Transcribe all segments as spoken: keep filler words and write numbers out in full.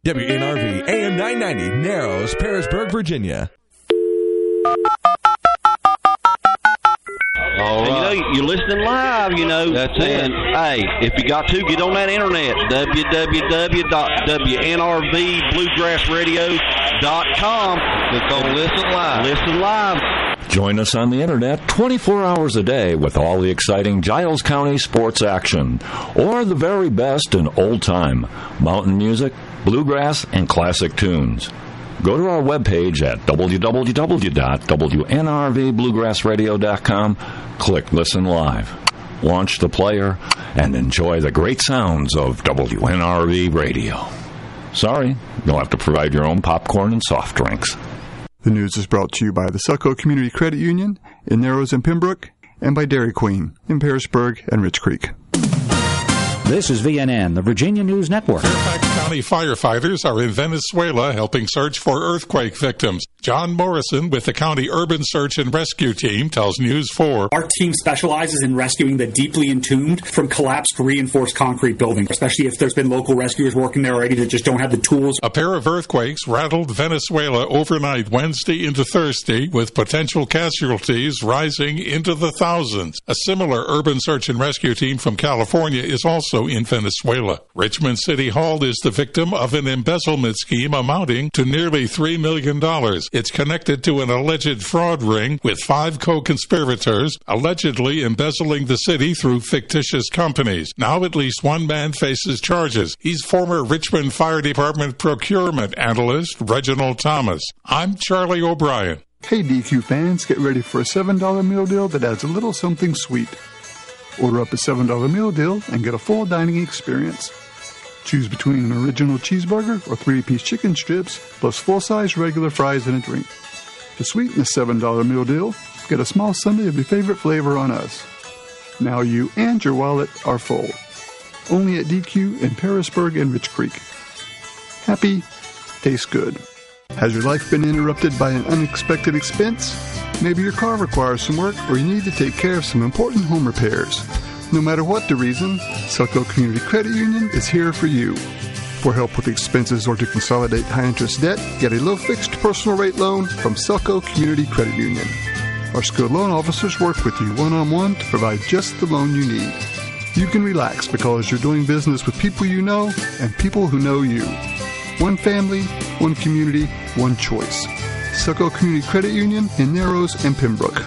W N R V, A M nine ninety, Narrows, Parisburg, Virginia. All right. And you know, you're listening live, you know. That's and, it. Hey, if you got to, get on that internet, w w w dot w n r v bluegrass radio dot com. Click on Listen Live. Listen live. Join us on the internet twenty-four hours a day with all the exciting Giles County sports action, or the very best in old-time mountain music, bluegrass, and classic tunes. Go to our webpage at w w w dot w n r v bluegrass radio dot com, click Listen Live, launch the player, and enjoy the great sounds of W N R V Radio. Sorry, you'll have to provide your own popcorn and soft drinks. The news is brought to you by the Succo Community Credit Union in Narrows and Pembroke, and by Dairy Queen in Parisburg and Rich Creek. This is V N N, the Virginia News Network. Fairfax County firefighters are in Venezuela helping search for earthquake victims. John Morrison with the County Urban Search and Rescue Team tells News four. Our team specializes in rescuing the deeply entombed from collapsed reinforced concrete buildings, especially if there's been local rescuers working there already that just don't have the tools. A pair of earthquakes rattled Venezuela overnight Wednesday into Thursday, with potential casualties rising into the thousands. A similar urban search and rescue team from California is also in Venezuela. Richmond City Hall is the victim of an embezzlement scheme amounting to nearly three million dollars. It's connected to an alleged fraud ring with five co-conspirators allegedly embezzling the city through fictitious companies. Now at least one man faces charges. He's former Richmond Fire Department procurement analyst Reginald Thomas. I'm Charlie O'Brien. Hey D Q fans, get ready for a seven dollar meal deal that adds a little something sweet. Order up a seven dollar meal deal and get a full dining experience. Choose between an original cheeseburger or three-piece chicken strips, plus full-size regular fries and a drink. To sweeten the seven dollar meal deal, get a small sundae of your favorite flavor on us. Now you and your wallet are full. Only at D Q in Parisburg and Rich Creek. Happy, tastes good. Has your life been interrupted by an unexpected expense? Maybe your car requires some work, or you need to take care of some important home repairs. No matter what the reason, Succo Community Credit Union is here for you. For help with expenses or to consolidate high-interest debt, get a low-fixed personal rate loan from Succo Community Credit Union. Our skilled loan officers work with you one-on-one to provide just the loan you need. You can relax because you're doing business with people you know and people who know you. One family, one community, one choice. Succo Community Credit Union in Narrows and Pembroke.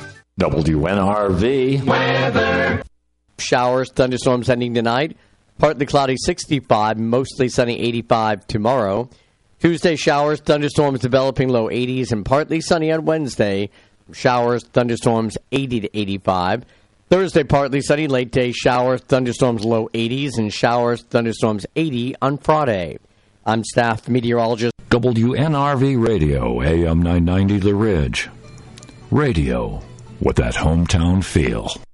W N R V Weather. Showers, thunderstorms ending tonight. Partly cloudy sixty-five, mostly sunny eighty-five tomorrow. Tuesday, showers, thunderstorms developing low eighties, and partly sunny on Wednesday. Showers, thunderstorms eighty to eighty-five. Thursday, partly sunny, late day showers, thunderstorms low eighties, and showers, thunderstorms eighty on Friday. I'm staff meteorologist W N R V Radio, A M nine ninety The Ridge. Radio with that hometown feel.